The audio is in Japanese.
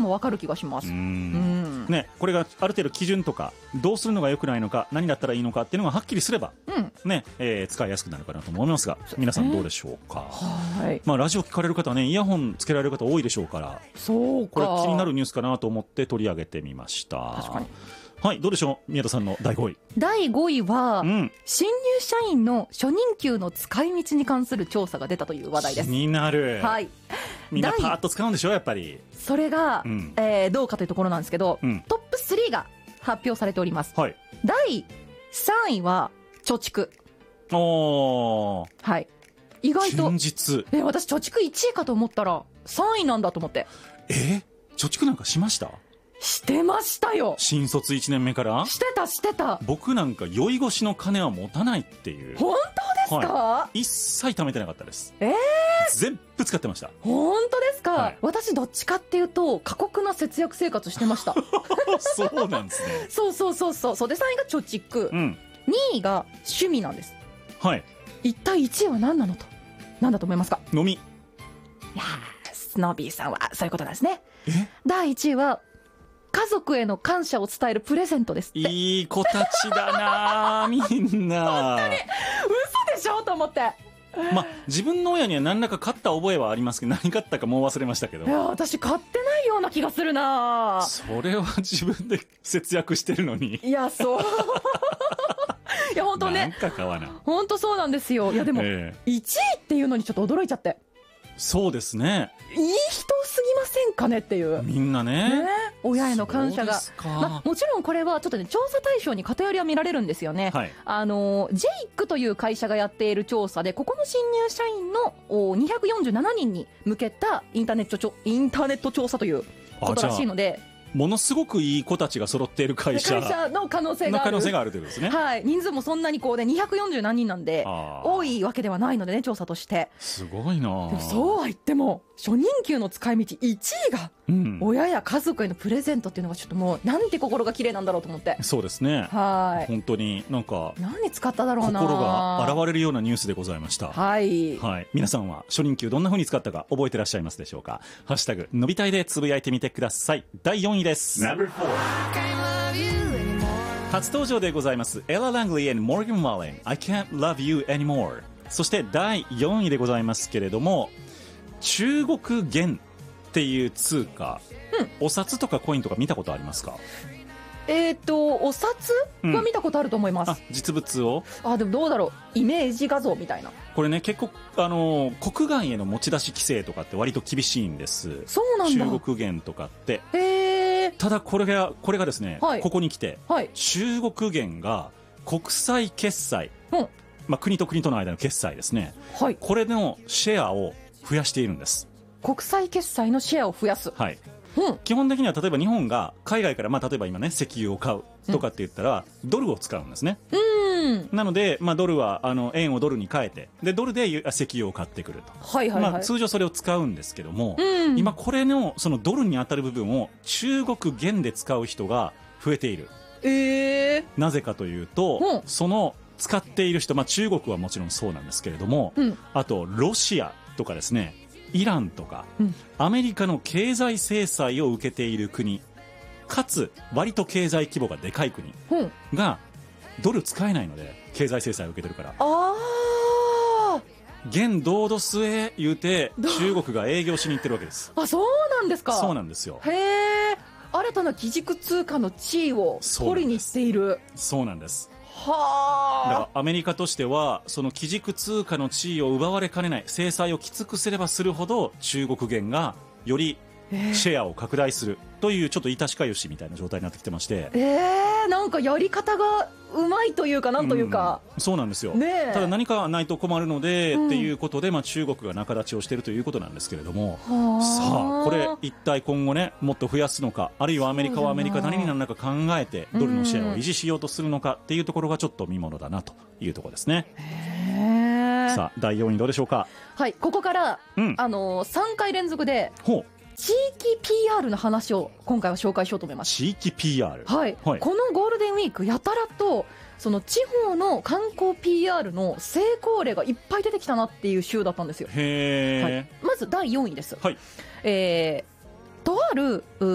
も分かる気がします。 ね、これがある程度基準とかどうするのが良くないのか何だったらいいのかっていうのがはっきりすれば、ね使いやすくなるかなと思いますが、皆さんどうでしょうか。まあ、ラジオ聞かれる方はねイヤホンつけられる方多いでしょうから、 そうか、 これ気になるニュースかなと思って取り上げてみました。 確かに。 はい、どうでしょう、宮田さんの第5位。 第5位は、新入社員の初任給の使い道に関する調査が出たという話題です。 気になる。 はい、 みんなパーッと使うんでしょやっぱり。 それが、どうかというところなんですけど、トップ3が発表されております。 はい、 第3位は貯蓄。はい、意外と現実。 私貯蓄1位かと思ったら3位なんだと思って。 貯蓄なんかしました？ してましたよ。 新卒1年目からしてた。 僕なんか酔い越しの金は持たないっていう。 本当ですか？ 一切貯めてなかったです。全部使ってました。 本当ですか？私どっちかっていうと過酷な節約生活してましたそうなんですね。 そうで3位が貯蓄、2位が趣味なんです。 はい。 一体1位は何なのと、何だと思いますか？ 飲み。 いやー、スノービーさんはそういうことなんですね。第1位は家族への感謝を伝えるプレゼントですって。 いい子たちだなみんな。 本当に嘘でしょと思って。 まあ、自分の親には何らか買った覚えはありますけど、何買ったかもう忘れましたけど。 いや、私買ってないような気がするな。それは自分で節約してるのに。 いや、そういや本当ね、 なんか買わな。 本当そうなんですよ。いやでも、1位っていうのにちょっと驚いちゃって。 そうですね、 いい人すぎませんかねっていう。 みんなね親への感謝が、もちろんこれはちょっとね、調査対象に偏りは見られるんですよね。ジェイクという会社がやっている調査で、ここの新入社員の247人に向けたインターネット調査ということらしいので、 ものすごくいい子たちが揃っている会社の可能性があるということですね。 はい、人数もそんなにこうね240何人なんで多いわけではないのでね、調査として。 すごいな。でもそうは言っても初任給の使い道1位が親や家族へのプレゼントっていうのがちょっともうなんて心が綺麗なんだろうと思って。 そうですね。はい、本当になんか何に使っただろうな、 心が洗われるようなニュースでございました。はい、はい、皆さんは初任給どんな風に使ったか覚えてらっしゃいますでしょうか。ハッシュタグのびたいでつぶやいてみてください。第4位です。初登場でございます。エラ・ラングリー and モーガン・ワーレン I can't love you anymore。 そして第4位でございますけれども、中国元っていう通貨、お札とかコインとか見たことありますか？ お札は見たことあると思います。 実物を。 でもどうだろう、イメージ画像みたいな。 これね、結構国外への持ち出し規制とかって割と厳しいんです。 そうなんだ。 中国元とかって。ただこれがですね、ここに来て、中国元が国際決済、国と国との間の決済ですね、これのシェアを増やしているんです。 国際決済のシェアを増やす。 基本的には例えば日本が海外から、例えば今ね石油を買うとかって言ったら、ドルを使うんですね。なので、ドルは円をドルに変えて、でドルで石油を買ってくると、通常それを使うんですけども、今これのそのドルに当たる部分を中国元で使う人が増えている。なぜかというと、その使っている人、中国はもちろんそうなんですけれども、あとロシアとかですね、イランとか、アメリカの経済制裁を受けている国、かつ割と経済規模がでかい国がドル使えないので、経済制裁を受けてるから、元ドードスへ言うて中国が営業しに行ってるわけです。 そうなんですか。 そうなんですよ。 新たな基軸通貨の地位を取りに行っている。 そうなんです。だからアメリカとしてはその基軸通貨の地位を奪われかねない、制裁をきつくすればするほど中国元がよりシェアを拡大するという、ちょっといたしかゆしみたいな状態になってきてまして、 なんかやり方がうまいというか、なんというか、 そうなんですよ。ただ何かないと困るので、っていうことで、中国が仲立ちをしているということなんですけれども、さあこれ一体今後ね、もっと増やすのか、あるいはアメリカはアメリカなりになるのか考えてドルのシェアを維持しようとするのかっていうところがちょっと見ものだなというところですね。さあ第4位どうでしょうか。はい、ここから、3回連続で地域 PR の話を今回は紹介しようと思います。地域 PR、このゴールデンウィークやたらとその地方の観光 PR の成功例がいっぱい出てきたなっていう週だったんですよ。まず第4位です。とある